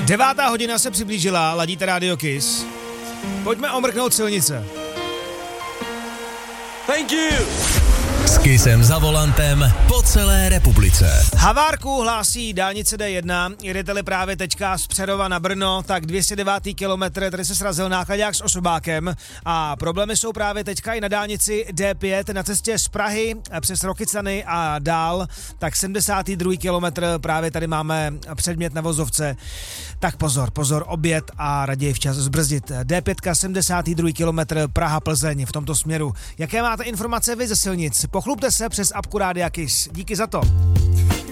9. hodina se přiblížila, ladíte Radio Kiss. Pojďme omrknout silnice. Thank you! S Kissem za volantem po celé republice. Havárku hlásí dálnice D1, jedete-li právě teďka z Přerova na Brno, tak 209. kilometr, tady se srazil nákladák s osobákem a problémy jsou právě teďka i na dálnici D5 na cestě z Prahy přes Rokycany a dál, tak 72. kilometr, právě tady máme předmět na vozovce, tak pozor, oběd a raději včas zbrzdit. D5, 72. kilometr, Praha-Plzeň v tomto směru. Jaké máte informace vy ze silnic? Pochlupte se přes apku Rádia Kiss. Díky za to.